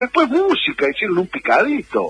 después música, hicieron un picadito.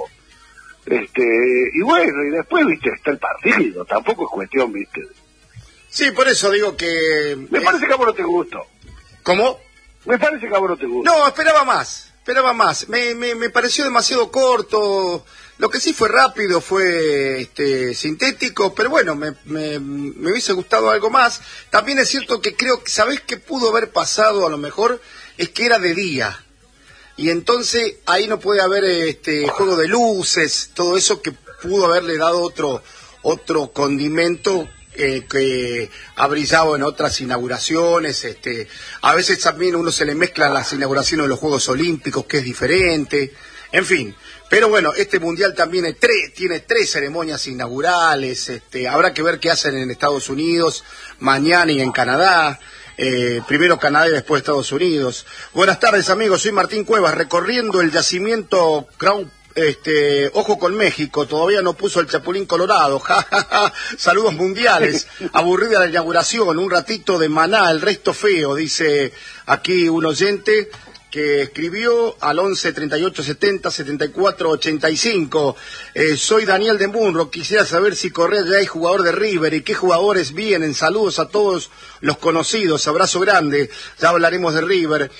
Y bueno, y después, viste, está el partido, tampoco es cuestión, viste. Sí, por eso digo que... Me parece que a vos no te gustó. ¿Cómo? Me parece que a vos no te gustó. No, esperaba más. Me pareció demasiado corto. Lo que sí fue rápido, fue sintético, pero bueno, me hubiese gustado algo más. También es cierto que creo que, ¿sabés qué pudo haber pasado a lo mejor? Es que era de día. Y entonces ahí no puede haber juego de luces, todo eso que pudo haberle dado otro condimento que ha brillado en otras inauguraciones. A veces también uno se le mezclan las inauguraciones de los Juegos Olímpicos, que es diferente, en fin. Pero bueno, este mundial también tiene 3 ceremonias inaugurales. Habrá que ver qué hacen en Estados Unidos mañana y en Canadá. Primero Canadá y después Estados Unidos. Buenas tardes, amigos, soy Martín Cuevas, recorriendo el yacimiento Crown. Ojo con México, todavía no puso el Chapulín Colorado. Ja, ja, ja. Saludos mundiales. Aburrida la inauguración, un ratito de Maná, el resto feo, dice aquí un oyente que escribió al 11 38 70 74 85. Soy Daniel de Munro, quisiera saber si Correa ya es jugador de River y qué jugadores vienen. Saludos a todos los conocidos, abrazo grande, ya hablaremos de River.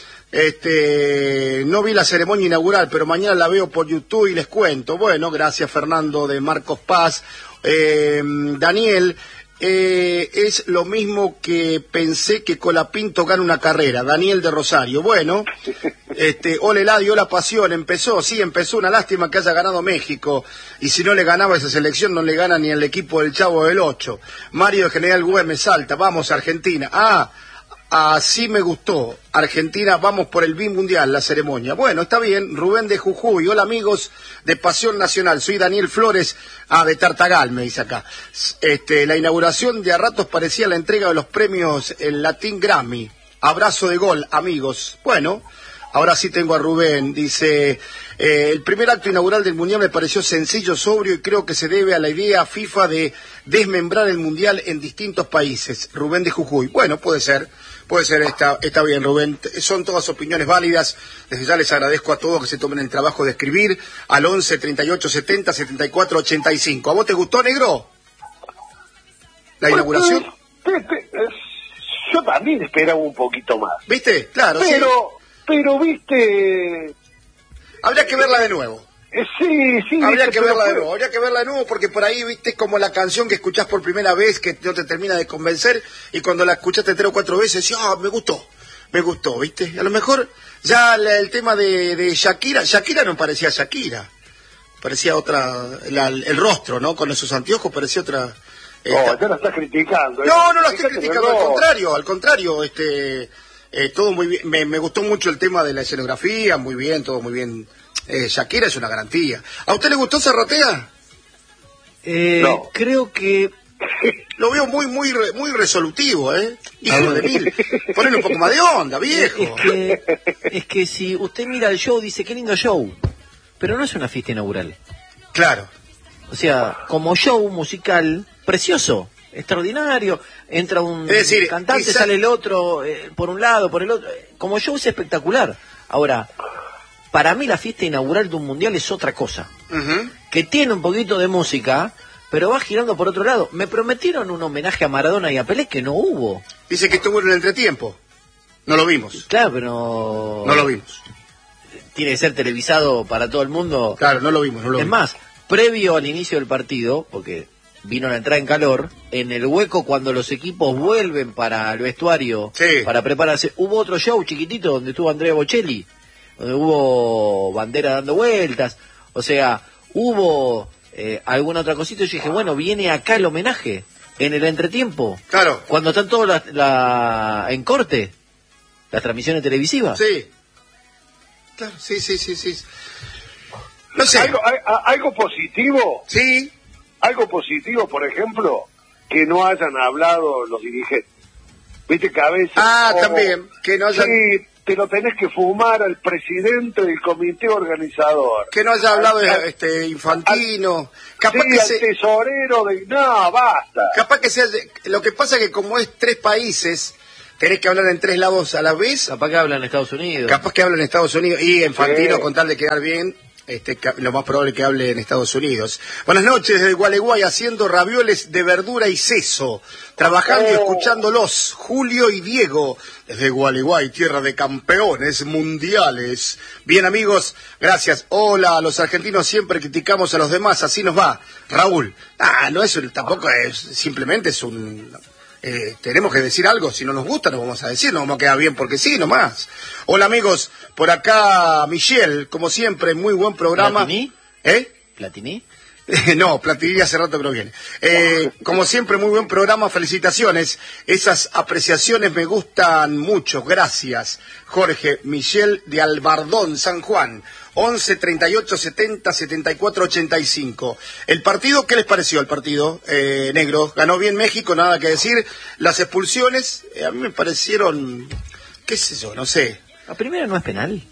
No vi la ceremonia inaugural, pero mañana la veo por YouTube y les cuento. Bueno, gracias Fernando de Marcos Paz. Daniel, es lo mismo que pensé que Colapinto gana una carrera. Daniel de Rosario. Bueno, ole Eladio, la pasión, empezó, una lástima que haya ganado México, y si no le ganaba esa selección no le gana ni el equipo del Chavo del 8. Mario de General Güemes Salta, vamos Argentina. Así me gustó. Argentina, vamos por el bimundial, la ceremonia. Bueno, está bien. Rubén de Jujuy. Hola, amigos de Pasión Nacional. Soy Daniel Flores, de Tartagal, me dice acá. La inauguración de a ratos parecía la entrega de los premios el Latin Grammy. Abrazo de gol, amigos. Bueno, ahora sí tengo a Rubén. Dice, el primer acto inaugural del Mundial me pareció sencillo, sobrio, y creo que se debe a la idea FIFA de desmembrar el Mundial en distintos países. Rubén de Jujuy. Bueno, puede ser, está bien, Rubén. Son todas opiniones válidas. Desde ya les agradezco a todos que se tomen el trabajo de escribir al 11 38 70 74 85. ¿A vos te gustó, negro? ¿La inauguración? Yo también esperaba un poquito más. ¿Viste? Claro, sí. Pero, viste... Habría que verla de nuevo. Sí. Habría que verla de nuevo porque por ahí, viste, es como la canción que escuchás por primera vez que no te termina de convencer, y cuando la escuchaste 3 o 4 veces, decís, me gustó, viste. A lo mejor ya el tema de Shakira no parecía Shakira, parecía otra, el rostro, ¿no? Con esos anteojos parecía otra... ya la estás criticando. No la estoy criticando, al contrario, todo muy bien. Me gustó mucho el tema de la escenografía, muy bien, todo muy bien. Shakira es una garantía. ¿A usted le gustó Zarratea? No. Creo que... Lo veo muy resolutivo, Hijo de mil. Ponle un poco más de onda, viejo. Es que si usted mira el show, dice, qué lindo show. Pero no es una fiesta inaugural. Claro. O sea, como show musical, precioso, extraordinario. Entra un cantante, sale el otro, por un lado, por el otro. Como show es espectacular. Ahora... Para mí la fiesta inaugural de un mundial es otra cosa, que tiene un poquito de música, pero va girando por otro lado. Me prometieron un homenaje a Maradona y a Pelé que no hubo. Dice que estuvo en el entretiempo. No lo vimos. Claro, pero... No lo vimos. Tiene que ser televisado para todo el mundo. Claro, no lo vimos. Es más, previo al inicio del partido, porque vino la entrada en calor, en el hueco cuando los equipos vuelven para el vestuario, para prepararse, hubo otro show chiquitito donde estuvo Andrea Bocelli, donde hubo bandera dando vueltas, o sea, hubo alguna otra cosita, y yo dije, bueno, viene acá el homenaje, en el entretiempo, claro, cuando están todos en corte, las transmisiones televisivas. Sí, claro, sí. No sé. ¿Algo positivo? Sí. Algo positivo, por ejemplo, que no hayan hablado los dirigentes. Viste que a veces... también, que no hayan... Sí, te lo tenés que fumar al presidente del comité organizador. Que no haya hablado Infantino. Capaz que al tesorero de... No, basta. Capaz que sea... Lo que pasa es que como es 3 países, tenés que hablar en 3 lados a la vez. Capaz que hablan en Estados Unidos. Capaz que hablan en Estados Unidos. Y Infantino, con tal de quedar bien, lo más probable es que hable en Estados Unidos. Buenas noches desde Gualeguay, haciendo ravioles de verdura y seso, trabajando y escuchándolos. Julio y Diego, desde Gualeguay, tierra de campeones mundiales. Bien, amigos, gracias. Hola, los argentinos siempre criticamos a los demás, así nos va. Raúl, no es tampoco es, simplemente es un... tenemos que decir algo, si no nos gusta nos vamos a decir, nos vamos a quedar bien porque sí, nomás. Hola amigos, por acá Michelle, como siempre, muy buen programa. ¿Platini? ¿Platini? No, Platini hace rato que no viene. Como siempre, muy buen programa, felicitaciones. Esas apreciaciones me gustan mucho, gracias. Jorge, Michelle de Albardón, San Juan. 11 38 70 74 85. El partido, ¿qué les pareció el partido, negro? Ganó bien México, nada que decir. Las expulsiones, a mí me parecieron, qué sé yo, no sé. ¿La primera no es penal?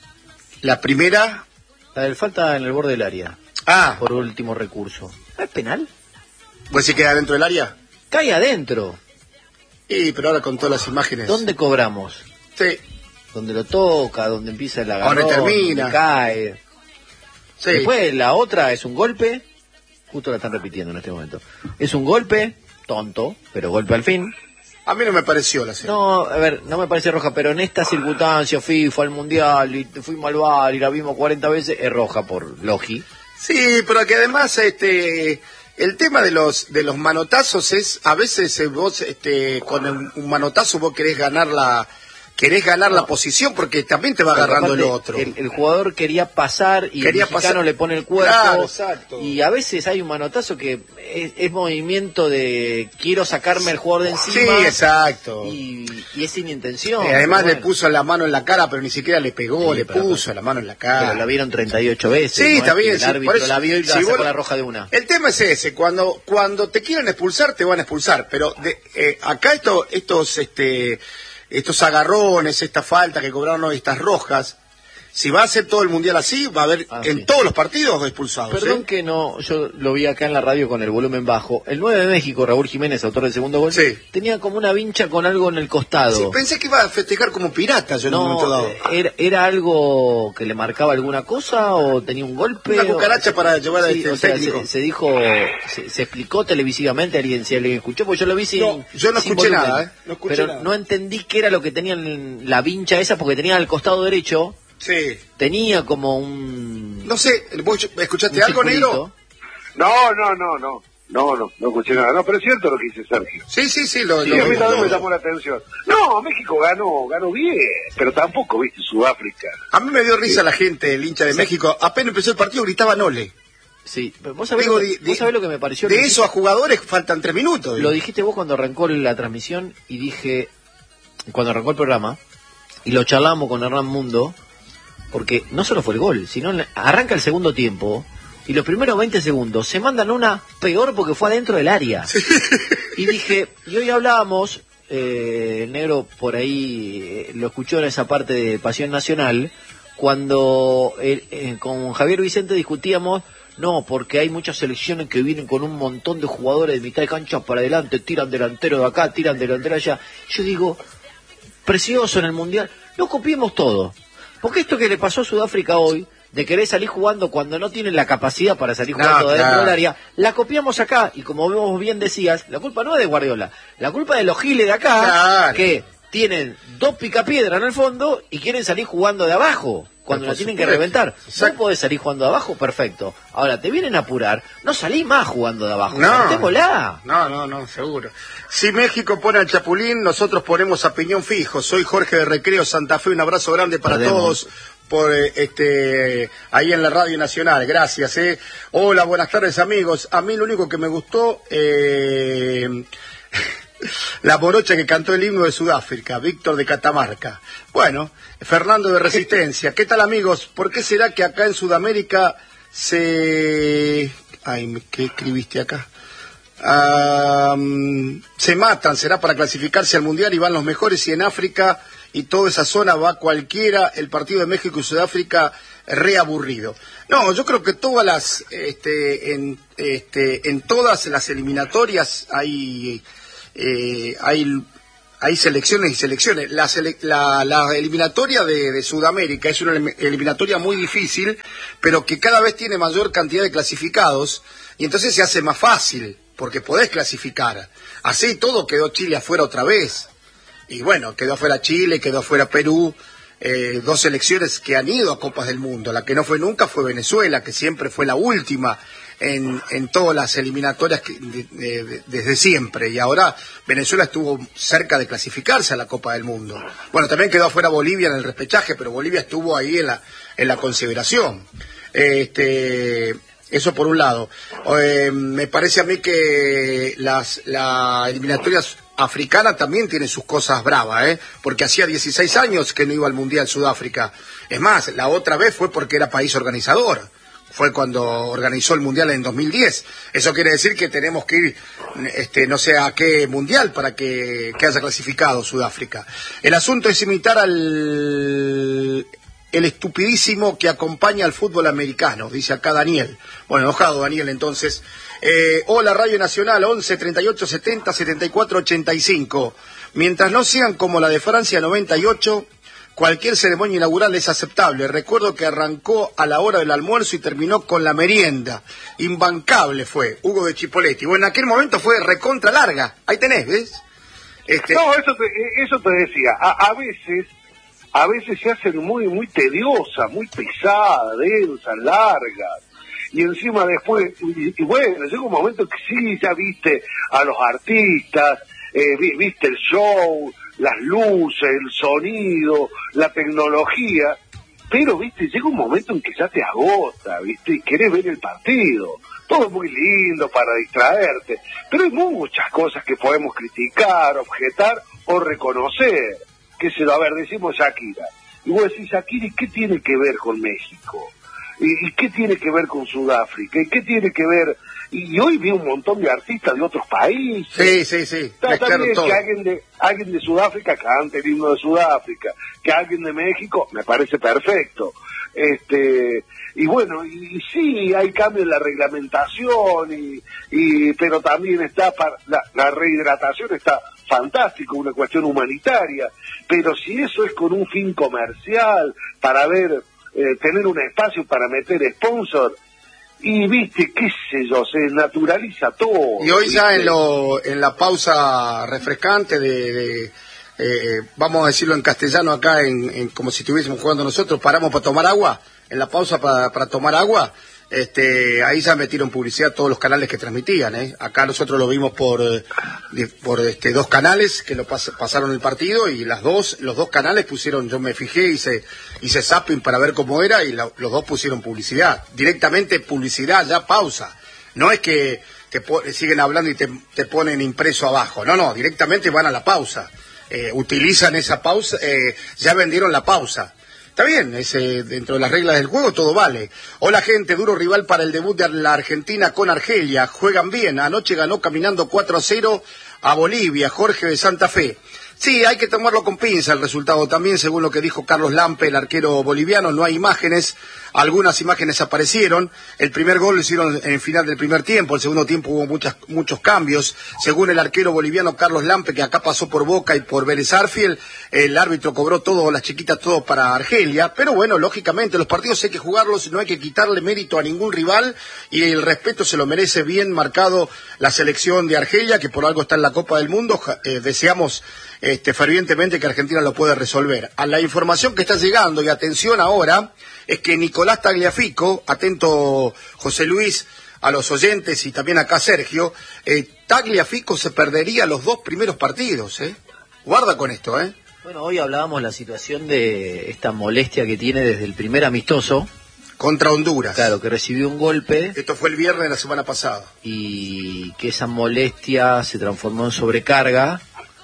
La primera... La del falta en el borde del área. Por último recurso. ¿No es penal? ¿Pues si queda dentro del área? Cae adentro. Pero ahora con todas las imágenes... ¿Dónde cobramos? Sí. Donde lo toca, donde empieza el agarrón, ahora termina, donde cae. Sí. Después la otra es un golpe, justo la están repitiendo en este momento. Es un golpe, tonto, pero golpe al fin. A mí no me pareció la serie. No, a ver, no me parece roja, pero en esta circunstancia fui al Mundial y fuimos al VAR y la vimos 40 veces, es roja por logi. Sí, pero que además el tema de los manotazos es, a veces vos con un manotazo vos querés ganar la posición porque también te va agarrando el otro. El jugador quería pasar y el mexicano le pone el cuerpo. Claro, exacto. Y a veces hay un manotazo que es movimiento de quiero sacarme el jugador de encima. Sí, exacto. Y es sin intención. Además le puso la mano en la cara, pero ni siquiera le pegó, sí, puso la mano en la cara. Pero la vieron 38 veces. Sí, está bien. El árbitro la vio y la sacó la roja de una. El tema es ese, cuando te quieren expulsar, te van a expulsar. Pero acá estos agarrones, esta falta que cobraron hoy, estas rojas, si va a ser todo el mundial así, va a haber en todos los partidos expulsados. Perdón que no, yo lo vi acá en la radio con el volumen bajo. El 9 de México, Raúl Jiménez, autor del segundo gol, tenía como una vincha con algo en el costado. Sí, pensé que iba a festejar como pirata yo en un momento dado. ¿Era algo que le marcaba alguna cosa o tenía un golpe? Una cucaracha para llevar a técnico. Se dijo, se explicó televisivamente, si alguien escuchó, porque yo lo vi sin... No, yo no escuché nada, pero no entendí qué era lo que tenía en la vincha esa, porque tenía al costado derecho... Sí. Tenía como un... No sé, ¿vos escuchaste algo, negro? No escuché nada. No, pero es cierto lo que dice Sergio. Sí, a mí también me llamó la atención. No, México ganó bien, pero tampoco, viste, Sudáfrica. A mí me dio risa la gente, el hincha de México. Apenas empezó el partido gritaba Nole. Sí, vos sabés lo que me pareció. De eso a jugadores faltan 3 minutos. Lo dijiste vos cuando arrancó la transmisión y dije, cuando arrancó el programa, y lo charlamos con Hernán Mundo, porque no solo fue el gol, sino arranca el segundo tiempo y los primeros 20 segundos se mandan una peor porque fue adentro del área. Sí. Y dije, y hoy hablábamos, el negro por ahí lo escuchó en esa parte de Pasión Nacional, cuando con Javier Vicente discutíamos, no, porque hay muchas selecciones que vienen con un montón de jugadores de mitad de cancha para adelante, tiran delantero de acá, tiran delantero allá. Yo digo, precioso en el Mundial, no copiemos todo. Porque esto que le pasó a Sudáfrica hoy, de querer salir jugando cuando no tienen la capacidad para salir jugando dentro del área, la copiamos acá. Y como vos bien decías, la culpa no es de Guardiola, la culpa es de los giles de acá, que tienen 2 picapiedras en el fondo y quieren salir jugando de abajo, cuando la tienen que reventar. Vos podés salir jugando de abajo, perfecto. Ahora, te vienen a apurar, no salís más jugando de abajo, metémosla. No, seguro. Si México pone al Chapulín, nosotros ponemos a Piñón fijo. Soy Jorge de Recreo Santa Fe, un abrazo grande para todos por ahí en la Radio Nacional. Gracias. Hola, buenas tardes, amigos. A mí lo único que me gustó la morocha que cantó el himno de Sudáfrica, Víctor de Catamarca. Bueno, Fernando de Resistencia. ¿Qué tal, amigos? ¿Por qué será que acá en Sudamérica ¿qué escribiste acá? Se matan, será para clasificarse al Mundial y van los mejores, y en África y toda esa zona va cualquiera, el partido de México y Sudáfrica reaburrido. No, yo creo que todas las en todas las eliminatorias hay hay selecciones y selecciones. La eliminatoria de Sudamérica es una eliminatoria muy difícil, pero que cada vez tiene mayor cantidad de clasificados, y entonces se hace más fácil, porque podés clasificar. Así todo quedó Chile afuera otra vez. Y bueno, quedó afuera Chile, quedó afuera Perú, dos selecciones que han ido a Copas del Mundo. La que no fue nunca fue Venezuela, que siempre fue la última en todas las eliminatorias desde siempre, y ahora Venezuela estuvo cerca de clasificarse a la Copa del Mundo. Bueno, también quedó afuera Bolivia en el repechaje, pero Bolivia estuvo ahí en la consideración. Eso por un lado. Me parece a mí que la eliminatoria africana también tiene sus cosas bravas, porque hacía 16 años que no iba al Mundial Sudáfrica. Es más, la otra vez fue porque era país organizador. Fue cuando organizó el Mundial en 2010. Eso quiere decir que tenemos que ir, no sé a qué Mundial para que haya clasificado Sudáfrica. El asunto es imitar el estupidísimo que acompaña al fútbol americano, dice acá Daniel. Bueno, enojado Daniel, entonces. Hola, Radio Nacional, 11 38 70 74 85. Mientras no sean como la de Francia 98... cualquier ceremonia inaugural es aceptable. Recuerdo que arrancó a la hora del almuerzo y terminó con la merienda. Imbancable fue, Hugo de Chipolletti. Bueno, en aquel momento fue recontra larga. Ahí tenés, ¿ves? No, eso te decía. A veces se hacen muy tediosas, muy pesadas, densas, largas. Y encima después, y bueno, llega un momento que sí, ya viste a los artistas, viste el show, las luces, el sonido, la tecnología, pero, viste, llega un momento en que ya te agota, viste, y querés ver el partido. Todo es muy lindo para distraerte, pero hay muchas cosas que podemos criticar, objetar o reconocer. Que se lo, a ver, decimos Shakira. Y vos decís, Shakira, ¿y qué tiene que ver con México? ¿Y qué tiene que ver con Sudáfrica? ¿Y qué tiene que ver? Y hoy vi un montón de artistas de otros países. Sí. También que alguien de Sudáfrica cante el himno de Sudáfrica, que alguien de México, me parece perfecto. Y bueno, y sí, hay cambio en la reglamentación, pero también está la rehidratación está fantástico, una cuestión humanitaria, pero si eso es con un fin comercial, para tener un espacio para meter sponsor, y viste, qué sé yo, se naturaliza todo. Y hoy ¿viste? ya en la pausa refrescante vamos a decirlo en castellano acá, como si estuviésemos jugando nosotros, paramos para tomar agua, en la pausa para tomar agua, ahí ya metieron publicidad todos los canales que transmitían, Acá nosotros lo vimos por dos canales que lo pasaron el partido, y los dos canales pusieron, yo me fijé, hice zapping para ver cómo era, y los dos pusieron publicidad, directamente publicidad, ya pausa. No es que siguen hablando y te ponen impreso abajo, no, directamente van a la pausa, utilizan esa pausa, ya vendieron la pausa. Está bien, dentro de las reglas del juego todo vale. Hola gente, duro rival para el debut de la Argentina con Argelia. Juegan bien, anoche ganó caminando 4-0 a Bolivia, Jorge de Santa Fe. Sí, hay que tomarlo con pinza el resultado también, según lo que dijo Carlos Lampe, el arquero boliviano. No hay imágenes, algunas imágenes aparecieron. El primer gol lo hicieron en el final del primer tiempo, el segundo tiempo hubo muchos cambios. Según el arquero boliviano Carlos Lampe, que acá pasó por Boca y por Vélez Sarsfield, el árbitro cobró todo, las chiquitas todo para Argelia. Pero bueno, lógicamente los partidos hay que jugarlos, no hay que quitarle mérito a ningún rival, y el respeto se lo merece bien marcado la selección de Argelia, que por algo está en la Copa del Mundo. Deseamos fervientemente que Argentina lo pueda resolver. A la información que está llegando, y atención ahora, es que Nicolás Tagliafico, atento José Luis, a los oyentes y también acá Sergio, Tagliafico se perdería los 2 primeros partidos, Guarda con esto, Bueno, hoy hablábamos la situación de esta molestia que tiene desde el primer amistoso. Contra Honduras. Claro, que recibió un golpe. Esto fue el viernes de la semana pasada. Y que esa molestia se transformó en sobrecarga.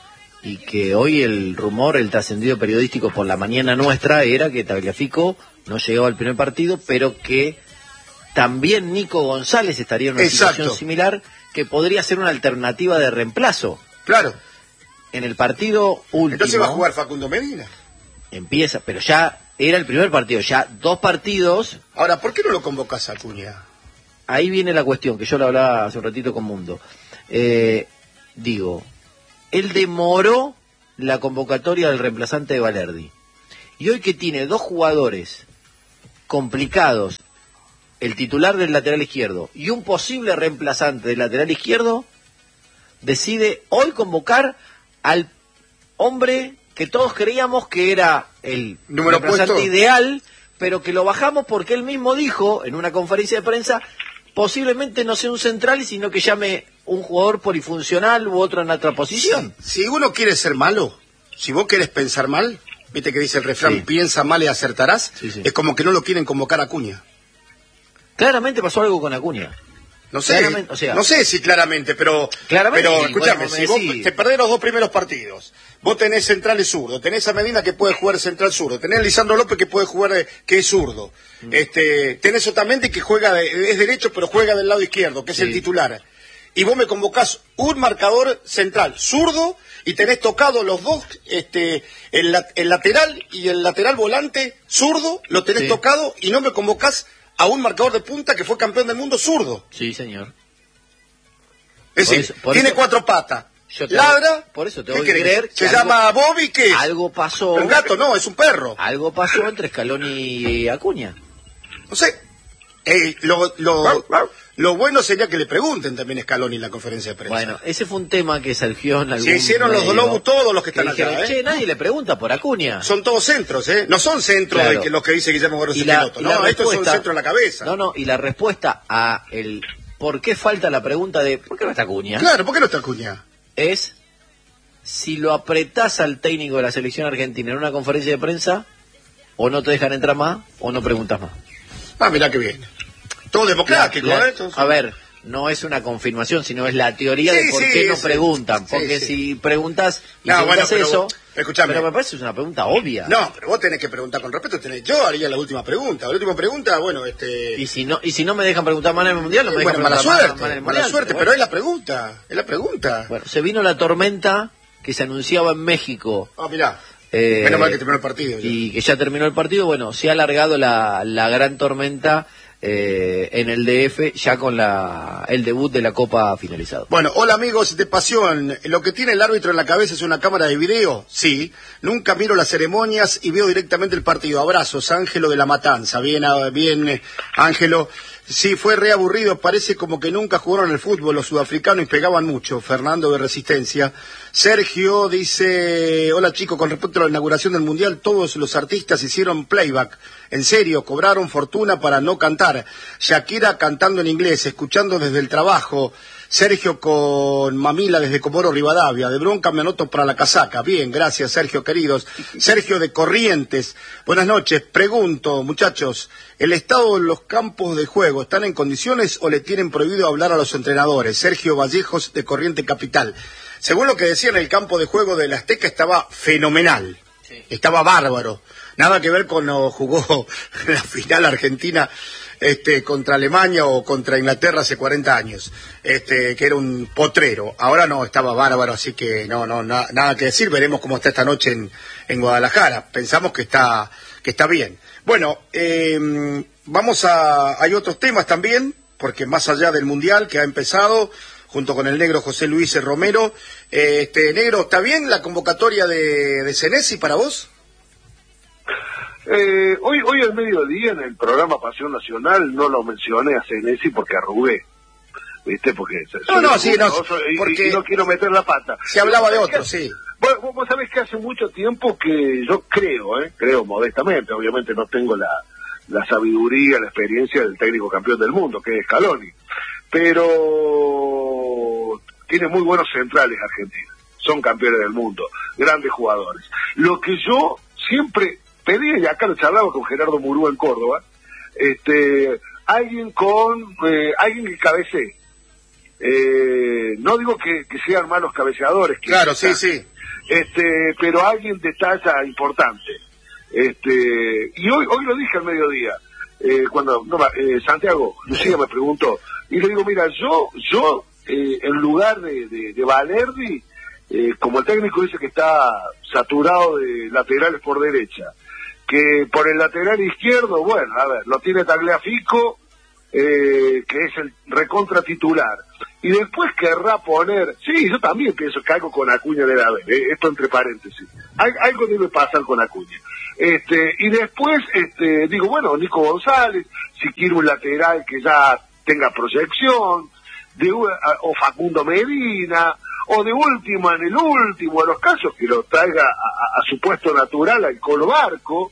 Y que hoy el trascendido periodístico por la mañana nuestra era que Tagliafico no llegaba al primer partido, pero que también Nico González estaría en una situación similar, que podría ser una alternativa de reemplazo. Claro. En el partido último... Entonces va a jugar Facundo Medina. Empieza, pero ya era el primer partido, ya 2 partidos... Ahora, ¿por qué no lo convocas a Acuña? Ahí viene la cuestión, que yo lo hablaba hace un ratito con Mundo. Él demoró la convocatoria del reemplazante de Valerdi. Y hoy que tiene 2 jugadores complicados, el titular del lateral izquierdo y un posible reemplazante del lateral izquierdo, decide hoy convocar al hombre que todos creíamos que era el reemplazante ideal, pero que lo bajamos porque él mismo dijo en una conferencia de prensa, posiblemente no sea un central, sino que llame un jugador polifuncional u otro en otra posición. Si uno quiere ser malo, si vos querés pensar mal, viste que dice el refrán, piensa mal y acertarás, es como que no lo quieren convocar a Acuña. Claramente pasó algo con Acuña. No sé, o sea, no sé si claramente, pero escúchame, bueno, si vos te perdés los 2 primeros partidos, vos tenés centrales zurdo, tenés a Medina que puede jugar central zurdo, tenés a Lisandro López que puede jugar que es zurdo, tenés Otamendi que juega es derecho pero juega del lado izquierdo, que es el titular, y vos me convocás un marcador central zurdo y tenés tocado los 2, el lateral y el lateral volante zurdo, lo tenés tocado y no me convocás a un marcador de punta que fue campeón del mundo zurdo. Sí, señor. Es decir, tiene 4 patas. Ladra. Por eso te voy a creer. Se llama Bobby, ¿qué es? Algo pasó. Un gato, no, es un perro. Algo pasó entre Scaloni y Acuña. No sé. Lo bueno sería que le pregunten también a Scaloni en la conferencia de prensa. Bueno, ese fue un tema que surgió en algún Se hicieron los Dolobus todos los que están acá, Che, nadie le pregunta por Acuña. Son todos centros, No son centros de que los que dice Guillermo Barros Esqueloto. No, estos son centros en la cabeza. No, y la respuesta a el por qué falta la pregunta de ¿por qué no está Acuña? Claro, ¿por qué no está Acuña? Es si lo apretás al técnico de la selección argentina en una conferencia de prensa, o no te dejan entrar más, o no preguntas más. Ah, mirá que bien. Todo democrático, A ver, no es una confirmación, sino es la teoría de por qué no preguntan. Porque si preguntas y preguntas eso, pero me parece que es una pregunta obvia. No, pero vos tenés que preguntar con respeto. Yo haría la última pregunta. La última pregunta, bueno, Y si no me dejan preguntar más en el Mundial, no me dejan preguntar más en el Mundial. Mala suerte, pero es la pregunta. Bueno, se vino la tormenta que se anunciaba en México. Ah, mirá. Menos mal que terminó el partido. Y que ya terminó el partido. Bueno, se ha alargado la gran tormenta en el DF, ya con el debut de la Copa finalizado. Bueno, hola amigos de Pasión. ¿Lo que tiene el árbitro en la cabeza es una cámara de video? Sí. Nunca miro las ceremonias y veo directamente el partido. Abrazos, Ángelo de la Matanza. Bien, Ángelo. Sí, fue re aburrido, parece como que nunca jugaron el fútbol, los sudafricanos y pegaban mucho. Fernando de Resistencia. Sergio dice, hola chicos, con respecto a la inauguración del Mundial, todos los artistas hicieron playback. En serio, cobraron fortuna para no cantar. Shakira cantando en inglés, escuchando desde el trabajo. Sergio con Mamila desde Comodoro Rivadavia, de bronca me anoto para la casaca. Bien, gracias Sergio, queridos. Sergio de Corrientes, buenas noches. Pregunto, muchachos, ¿el estado de los campos de juego están en condiciones o le tienen prohibido hablar a los entrenadores? Sergio Vallejos de Corrientes Capital. Según lo que decían, el campo de juego del Azteca estaba fenomenal, estaba bárbaro. Nada que ver con cuando jugó la final Argentina contra Alemania o contra Inglaterra hace 40 años, que era un potrero. Ahora no, estaba bárbaro, así que nada que decir. Veremos cómo está esta noche en Guadalajara. Pensamos que está bien. Bueno, hay otros temas también, porque más allá del Mundial que ha empezado, junto con el negro José Luis Romero, negro, ¿está bien la convocatoria de Senesi para vos? Hoy al mediodía en el programa Pasión Nacional no lo mencioné a Senesi porque arrugué, ¿viste? Porque y no quiero meter la pata. Se hablaba de otro, sí. Vos sabés que hace mucho tiempo que yo creo modestamente, obviamente no tengo la sabiduría, la experiencia del técnico campeón del mundo, que es Scaloni, pero tiene muy buenos centrales Argentina, son campeones del mundo, grandes jugadores. Lo que yo siempre pedí, y acá lo charlaba con Gerardo Murúa en Córdoba, alguien que cabecee. No digo que sean malos cabeceadores, claro, sí, pero alguien de talla importante. Y hoy lo dije al mediodía, cuando Santiago Lucía me preguntó, y le digo, mira, yo en lugar de Valerdi, como el técnico dice que está saturado de laterales por derecha, que por el lateral izquierdo, bueno, a ver, lo tiene Tagliafico, que es el recontra titular, y después querrá poner, sí, yo también pienso que algo con Acuña debe haber, esto entre paréntesis, algo debe pasar con Acuña. Y después, digo, bueno, Nico González, si quiere un lateral que ya tenga proyección, o Facundo Medina, o de último, en el último de los casos, que lo traiga a su puesto natural al Colo Barco,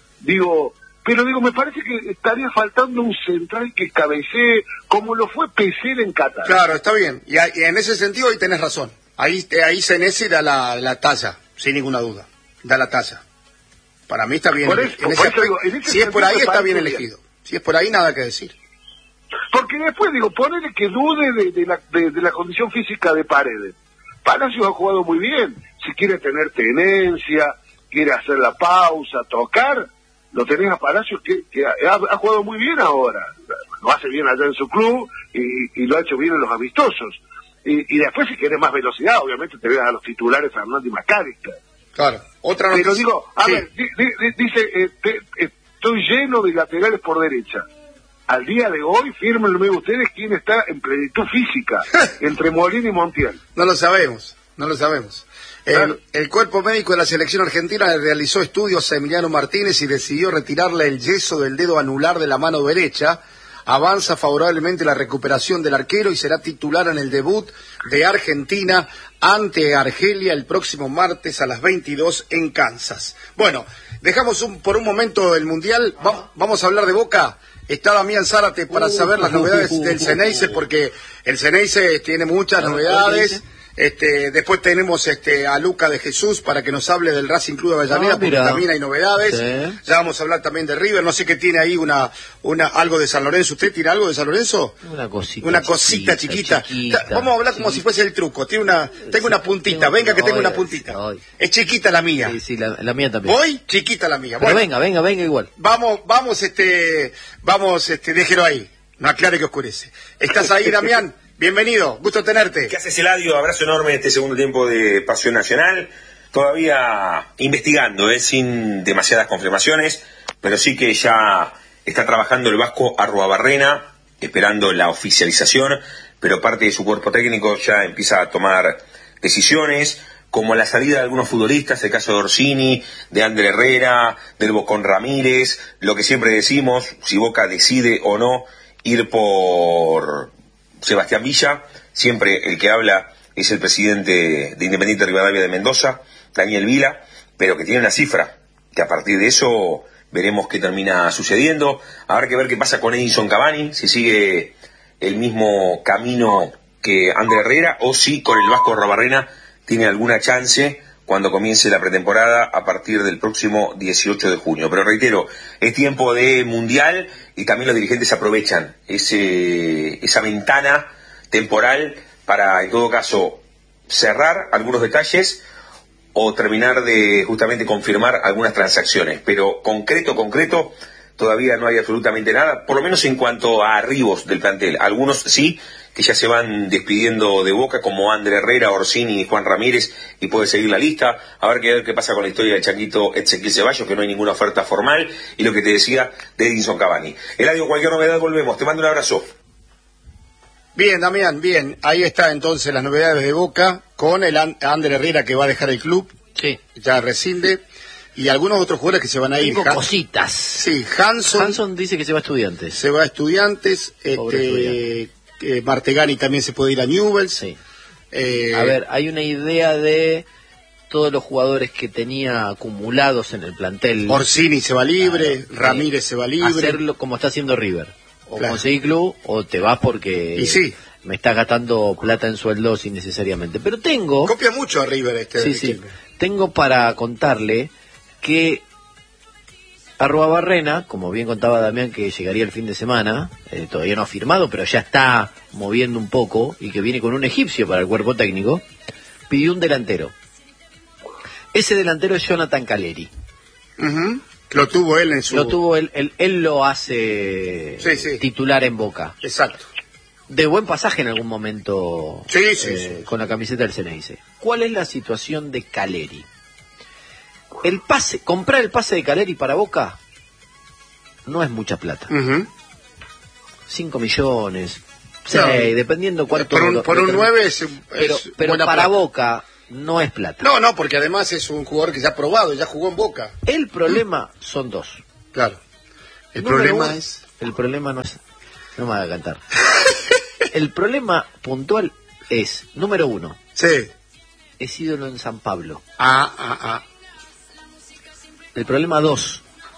pero me parece que estaría faltando un central que cabecee como lo fue Pesela en Qatar. Claro, está bien, y en ese sentido ahí tenés razón, ahí Senesi da la talla, sin ninguna duda, da la talla. Para mí está bien, si es por ahí está bien elegido, si es por ahí nada que decir. Porque después, ponele que dude de la condición física de Paredes. Palacios ha jugado muy bien. Si quiere tener tenencia, quiere hacer la pausa, tocar, lo tenés a Palacios que ha jugado muy bien ahora. Lo hace bien allá en su club y lo ha hecho bien en los amistosos. Y después, si querés más velocidad, obviamente te veas a los titulares Fernández y McAllister. Claro, otra noticia. Pero digo, ver, dice, estoy lleno de laterales por derecha. Al día de hoy, fírmenme ustedes quién está en plenitud física entre Molina y Montiel. No lo sabemos. Claro. El cuerpo médico de la selección argentina realizó estudios a Emiliano Martínez y decidió retirarle el yeso del dedo anular de la mano derecha. Avanza favorablemente la recuperación del arquero y será titular en el debut de Argentina ante Argelia el próximo martes a las 22 en Kansas. Bueno, dejamos por un momento el Mundial, vamos a hablar de Boca. Está Damián Zárate para saber las novedades del Ceneice, porque el Ceneice tiene muchas novedades. Después tenemos a Luca de Jesús para que nos hable del Racing Club de Avellaneda, porque también hay novedades. Sí. Ya vamos a hablar también de River. No sé qué tiene ahí algo de San Lorenzo. ¿Usted tiene algo de San Lorenzo? Una cosita chiquita. Vamos a hablar como si fuese el truco. Tengo una puntita. Venga que tengo una puntita. Es chiquita la mía. Sí, la mía también. ¿Voy? Chiquita la mía. Pero bueno, venga igual. Vamos, déjelo ahí. No aclare que oscurece. ¿Estás ahí, Damián? Bienvenido, gusto tenerte. ¿Qué haces, Eladio? Abrazo enorme en este segundo tiempo de Pasión Nacional. Todavía investigando, sin demasiadas confirmaciones, pero sí que ya está trabajando el Vasco Arruabarrena, esperando la oficialización, pero parte de su cuerpo técnico ya empieza a tomar decisiones, como la salida de algunos futbolistas, el caso de Orsini, de Ander Herrera, del Bocón Ramírez, lo que siempre decimos, si Boca decide o no ir por Sebastián Villa, siempre el que habla es el presidente de Independiente Rivadavia de Mendoza, Daniel Vila, pero que tiene una cifra, que a partir de eso veremos qué termina sucediendo. Habrá que ver qué pasa con Edinson Cavani, si sigue el mismo camino que Ander Herrera, o si con el Vasco Arruabarrena tiene alguna chance cuando comience la pretemporada a partir del próximo 18 de junio. Pero reitero, es tiempo de Mundial y también los dirigentes aprovechan esa ventana temporal para, en todo caso, cerrar algunos detalles o terminar de justamente confirmar algunas transacciones. Pero concreto, todavía no hay absolutamente nada, por lo menos en cuanto a arribos del plantel. Algunos sí, que ya se van despidiendo de Boca, como Ander Herrera, Orsini y Juan Ramírez, y puede seguir la lista. Habrá que ver qué pasa con la historia del changuito Ezequiel Ceballos, que no hay ninguna oferta formal, y lo que te decía de Edinson Cavani. Eladio, cualquier novedad volvemos. Te mando un abrazo. Bien, Damián, bien. Ahí está entonces las novedades de Boca, con el Ander Herrera, que va a dejar el club. Sí. Ya rescinde. Y algunos otros jugadores que se van a ir. Cositas. Sí, Hanson dice que se va a Estudiantes. Se va a Estudiantes. Martegani también se puede ir a Newell's. Sí. A ver, hay una idea de todos los jugadores que tenía acumulados en el plantel. Orsini se va libre, claro, Ramírez se va libre. Hacerlo como está haciendo River. O conseguí club o te vas porque me está gastando plata en sueldos innecesariamente. Pero tengo... Copia mucho a River Sí. Tengo para contarle que Arruabarrena, como bien contaba Damián, que llegaría el fin de semana, todavía no ha firmado, pero ya está moviendo un poco, y que viene con un egipcio para el cuerpo técnico, pidió un delantero. Ese delantero es Jonathan Caleri. Uh-huh. Lo tuvo él en su... Lo tuvo él lo hace titular en Boca. Exacto. De buen pasaje en algún momento con la camiseta del Ceneice. ¿Cuál es la situación de Caleri? Comprar el pase de Caleri para Boca no es mucha plata. 5 millones, Sí, dependiendo cuánto... Por un 9 es pero para plata. Boca no es plata. No, porque además es un jugador que ya ha probado, ya jugó en Boca. El problema son dos. Claro. El problema es... El problema no es... No me va a cantar. El problema puntual es, número 1. Sí. Es ídolo en San Pablo. El problema 2.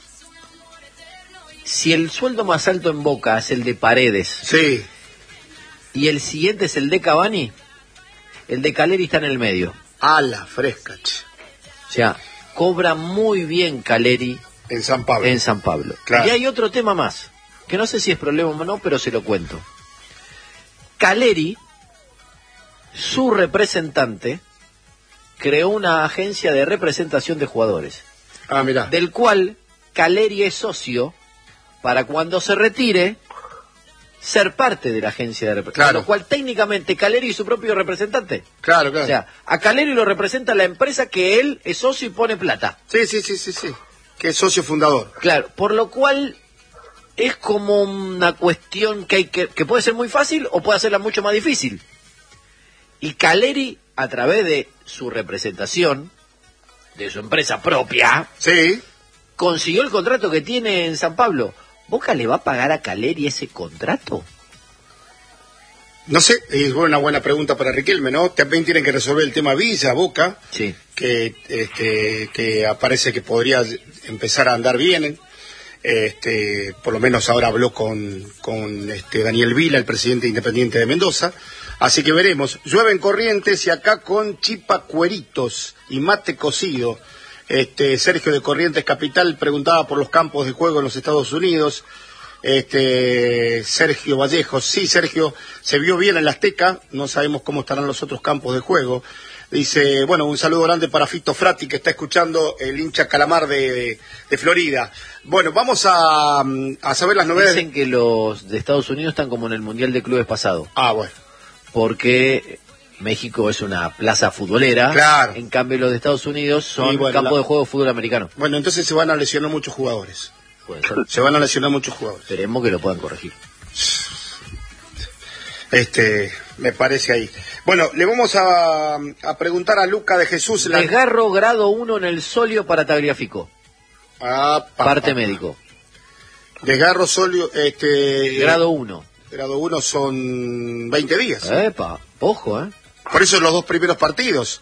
Si el sueldo más alto en Boca es el de Paredes. Sí. Y el siguiente es el de Cavani, el de Caleri está en el medio. A la fresca. O sea, cobra muy bien Caleri en San Pablo. Claro. Y hay otro tema más, que no sé si es problema o no, pero se lo cuento. Caleri, su representante, creó una agencia de representación de jugadores. Mirá. Del cual Caleri es socio para cuando se retire ser parte de la agencia de representación. Claro. Lo cual técnicamente Caleri es su propio representante. Claro. O sea, a Caleri lo representa la empresa que él es socio y pone plata. Sí. Que es socio fundador. Claro, por lo cual es como una cuestión que puede ser muy fácil o puede hacerla mucho más difícil. Y Caleri, a través de su representación, de su empresa propia, sí, consiguió el contrato que tiene en San Pablo. ¿Boca le va a pagar a Caleri ese contrato? No sé, es una buena pregunta para Riquelme, ¿no? También tienen que resolver el tema Villa, Boca, sí, que parece que podría empezar a andar bien. Por lo menos ahora habló con Daniel Vila, el presidente independiente de Mendoza. Así que veremos. Llueve en Corrientes y acá con chipa cueritos y mate cocido. Sergio de Corrientes Capital preguntaba por los campos de juego en los Estados Unidos. Sergio Vallejos, sí, Sergio, se vio bien en la Azteca, no sabemos cómo estarán los otros campos de juego. Dice, bueno, un saludo grande para Fito Frati, que está escuchando, el hincha Calamar de Florida. Bueno, vamos a saber las novedades. Dicen que los de Estados Unidos están como en el Mundial de Clubes pasado. Bueno. Porque México es una plaza futbolera, claro. En cambio los de Estados Unidos son campo de juego de fútbol americano. Bueno, entonces se van a lesionar muchos jugadores. Se van a lesionar muchos jugadores. Esperemos que lo puedan corregir. Me parece ahí. Bueno, le vamos a preguntar a Luca de Jesús. Desgarro grado 1 en el solio para Tagliafico. Parte médico. Desgarro solio, grado 1. Grado 1 son 20 días. Ojo, Por eso los dos primeros partidos.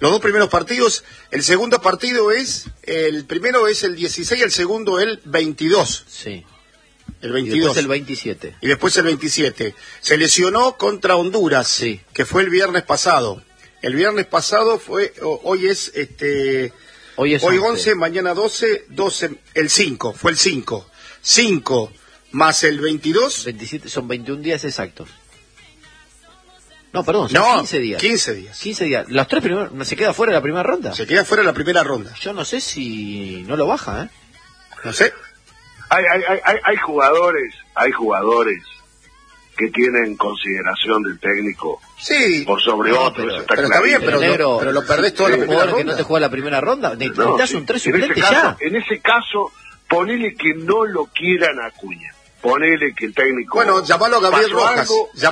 El segundo partido el primero es el 16, el segundo el 22. Sí. El 22. Y después el 27. Y después el 27. Se lesionó contra Honduras, sí, que fue el viernes pasado. El viernes pasado hoy es 11, mañana 12, el 5, fue el 5. 5 más el 22. 27, son 21 días exactos. No, perdón, son 15 días. 15 días. 15 días. Los tres primeros, ¿no se queda fuera de la primera ronda? Se queda fuera de la primera ronda. Yo no sé si no lo baja, No sé. Hay jugadores que tienen consideración del técnico. Sí. Por sobre otros, pero está bien, pero lo perdés toda la primera ronda. Que no te juega la primera ronda, necesitas un 3 suplente ya. En ese caso, ponele que no lo quieran a Acuña. Ponele que el técnico... Bueno, llamalo a Gabriel Rojas.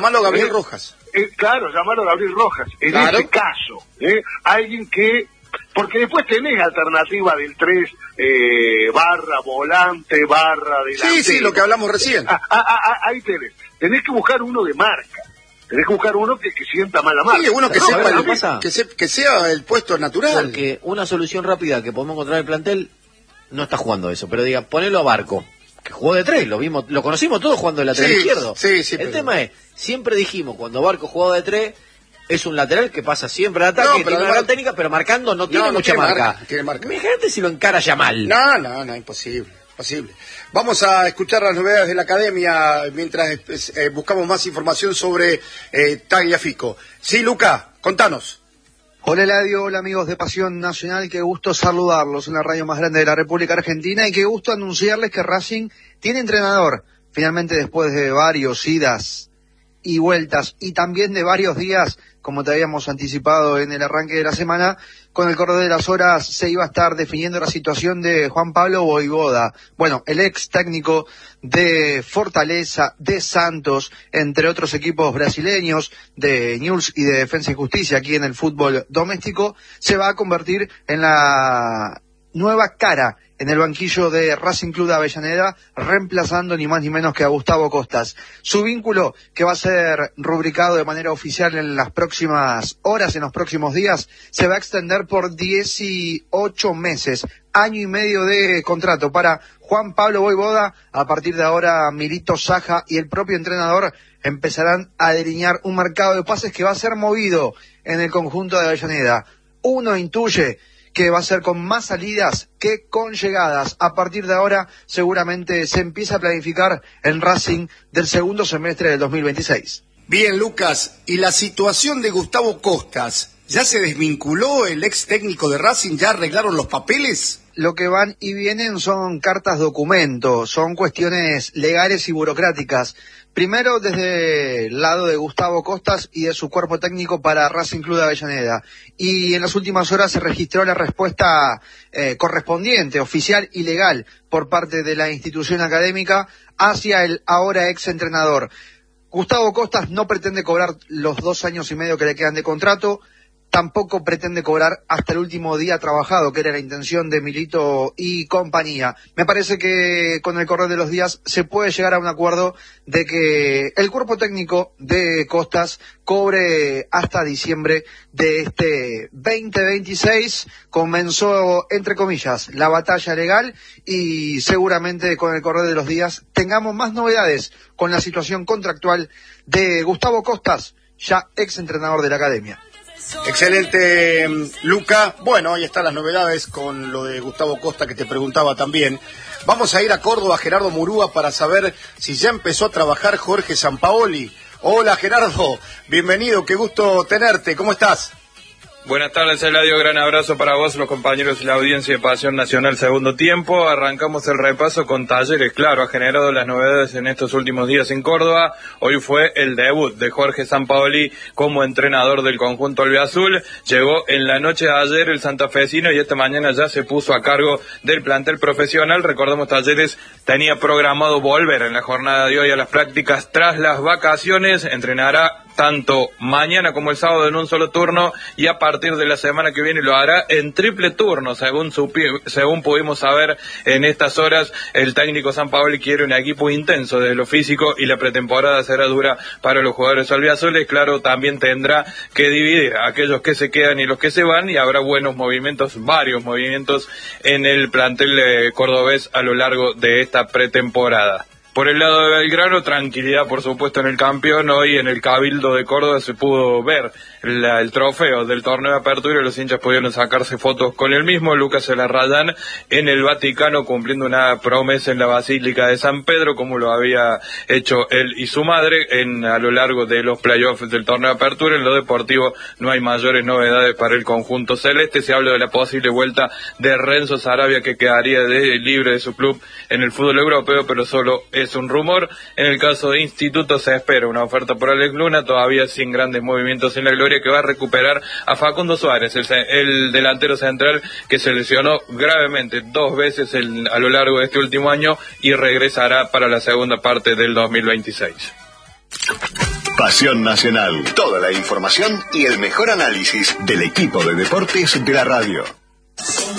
Claro, llamalo a Gabriel Rojas. En ese caso, alguien que... Porque después tenés alternativa del 3, barra volante, barra delantero. Sí, lo que hablamos recién. Ahí tenés que buscar uno de marca. Tenés que buscar uno que sienta mal la marca. Sí, uno que sea el puesto natural. Porque una solución rápida que podemos encontrar en el plantel, no está jugando eso, pero diga, ponelo a Barco, que jugó de 3, lo conocimos todos jugando de lateral izquierdo. El tema es, siempre dijimos, cuando Barco jugaba de 3, es un lateral que pasa siempre al ataque, tiene una gran técnica, pero marcando no tiene mucha marca. Imagínate si lo encara ya mal. No, imposible. Vamos a escuchar las novedades de la academia mientras buscamos más información sobre Tagliafico. Sí, Luca, contanos. Hola Eladio, hola amigos de Pasión Nacional, qué gusto saludarlos en la radio más grande de la República Argentina y qué gusto anunciarles que Racing tiene entrenador. Finalmente, después de varios idas y vueltas y también de varios días como te habíamos anticipado en el arranque de la semana, con el correr de las horas se iba a estar definiendo la situación de Juan Pablo Vojvoda. Bueno, el ex técnico de Fortaleza, de Santos, entre otros equipos brasileños, de Newell's y de Defensa y Justicia aquí en el fútbol doméstico, se va a convertir en la nueva cara en el banquillo de Racing Club de Avellaneda, reemplazando ni más ni menos que a Gustavo Costas. Su vínculo, que va a ser rubricado de manera oficial en las próximas horas, en los próximos días, se va a extender por 18 meses, año y medio de contrato para Juan Pablo Vojvoda. A partir de ahora, Milito Saja y el propio entrenador empezarán a delinear un mercado de pases que va a ser movido en el conjunto de Avellaneda. Uno intuye que va a ser con más salidas que con llegadas. A partir de ahora seguramente se empieza a planificar el Racing del segundo semestre del 2026. Bien, Lucas, ¿y la situación de Gustavo Costas? ¿Ya se desvinculó el ex técnico de Racing? ¿Ya arreglaron los papeles? Lo que van y vienen son cartas documento, son cuestiones legales y burocráticas. Primero desde el lado de Gustavo Costas y de su cuerpo técnico para Racing Club de Avellaneda. Y en las últimas horas se registró la respuesta correspondiente, oficial y legal, por parte de la institución académica hacia el ahora ex entrenador. Gustavo Costas no pretende cobrar los 2 años y medio que le quedan de contrato, tampoco pretende cobrar hasta el último día trabajado, que era la intención de Milito y compañía. Me parece que con el correr de los días se puede llegar a un acuerdo de que el cuerpo técnico de Costas cobre hasta diciembre de este 2026. Comenzó, entre comillas, la batalla legal y seguramente con el correr de los días tengamos más novedades con la situación contractual de Gustavo Costas, ya ex entrenador de la academia. Excelente, Luca. Bueno, ahí están las novedades con lo de Gustavo Costa que te preguntaba también. Vamos a ir a Córdoba, Gerardo Murúa, para saber si ya empezó a trabajar Jorge Sampaoli. Hola, Gerardo, bienvenido, qué gusto tenerte, ¿cómo estás? Buenas tardes, Eladio, gran abrazo para vos, los compañeros y la audiencia de Pasión Nacional Segundo Tiempo. Arrancamos el repaso con Talleres, claro, ha generado las novedades en estos últimos días en Córdoba. Hoy fue el debut de Jorge Sampaoli como entrenador del conjunto albiazul. Llegó en la noche de ayer el santafesino y esta mañana ya se puso a cargo del plantel profesional. Recordemos, Talleres tenía programado volver en la jornada de hoy a las prácticas tras las vacaciones. Entrenará tanto mañana como el sábado en un solo turno y a partir de la semana que viene lo hará en triple turno, según pudimos saber en estas horas. El técnico Sampaoli quiere un equipo intenso desde lo físico y la pretemporada será dura para los jugadores albiazules. Claro, también tendrá que dividir a aquellos que se quedan y los que se van, y habrá buenos movimientos, varios movimientos en el plantel cordobés a lo largo de esta pretemporada. Por el lado de Belgrano, tranquilidad por supuesto en el campeón. Hoy en el Cabildo de Córdoba se pudo ver el trofeo del torneo de apertura y los hinchas pudieron sacarse fotos con el mismo. Lucas Elarrayán en el Vaticano cumpliendo una promesa en la Basílica de San Pedro, como lo había hecho él y su madre a lo largo de los playoffs del torneo de apertura. En lo deportivo no hay mayores novedades para el conjunto celeste. Se habla de la posible vuelta de Renzo Sarabia, que quedaría libre de su club en el fútbol europeo, pero solo es un rumor. En el caso de Instituto se espera una oferta por Alex Luna, todavía sin grandes movimientos en la gloria, que va a recuperar a Facundo Suárez, el delantero central que se lesionó gravemente 2 veces a lo largo de este último año y regresará para la segunda parte del 2026. Pasión Nacional, toda la información y el mejor análisis del equipo de deportes de la radio.